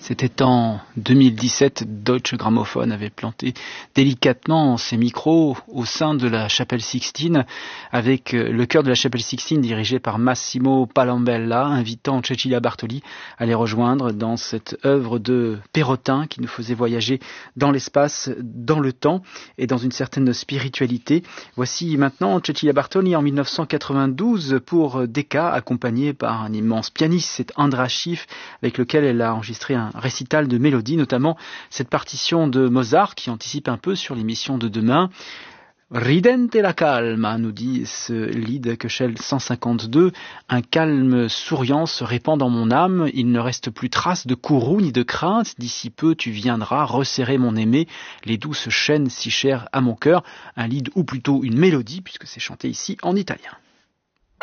C'était en 2017, Deutsche Grammophon avait planté délicatement ses micros au sein de la chapelle Sixtine, avec le chœur de la chapelle Sixtine dirigé par Massimo Palambella, invitant Cecilia Bartoli à les rejoindre dans cette œuvre de Perrotin qui nous faisait voyager dans l'espace, dans le temps et dans une certaine spiritualité. Voici maintenant Cecilia Bartoli en 1992 pour Decca, accompagnée par un immense pianiste, c'est Andras Schiff, avec lequel elle a enregistré un récital de mélodies, notamment cette partition de Mozart qui anticipe un peu sur l'émission de demain. Ridente la calma, nous dit ce Lied Köchel 152. Un calme souriant se répand dans mon âme, il ne reste plus trace de courroux ni de crainte, d'ici peu tu viendras resserrer mon aimé, les douces chaînes si chères à mon cœur. Un Lied ou plutôt une mélodie puisque c'est chanté ici en italien.